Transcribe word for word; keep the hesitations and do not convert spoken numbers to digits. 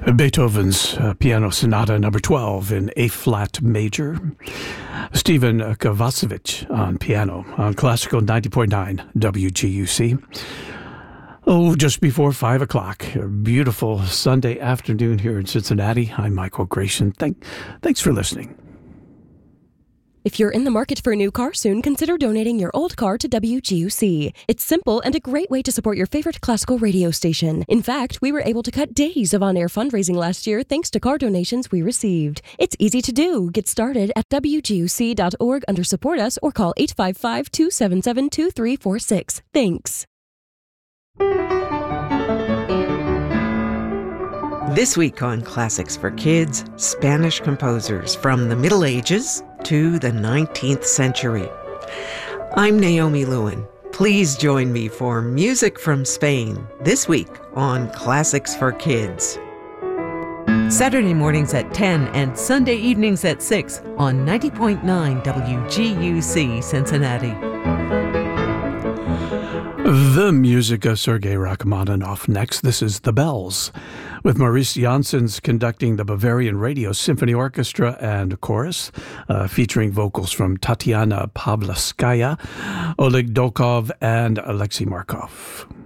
Beethoven's uh, Piano Sonata number twelve in A-flat major. Stephen Kovacevic on piano on Classical ninety point nine W G U C. Oh, just before five o'clock. A beautiful Sunday afternoon here in Cincinnati. I'm Michael Gratian. Thank, thanks for listening. If you're in the market for a new car soon, consider donating your old car to W G U C. It's simple and a great way to support your favorite classical radio station. In fact, we were able to cut days of on-air fundraising last year thanks to car donations we received. It's easy to do. Get started at W G U C dot org under Support Us or call eight five five, two seven seven, two three four six. Thanks. This week on Classics for Kids, Spanish composers from the Middle Ages to the nineteenth century. I'm Naomi Lewin. Please join me for Music from Spain this week on Classics for Kids. Saturday mornings at ten and Sunday evenings at six on ninety point nine W G U C Cincinnati. The music of Sergei Rachmaninoff next. This is The Bells, with Maurice Janssens conducting the Bavarian Radio Symphony Orchestra and Chorus, uh, featuring vocals from Tatiana Pavlovskaya, Oleg Dokov, and Alexei Markov.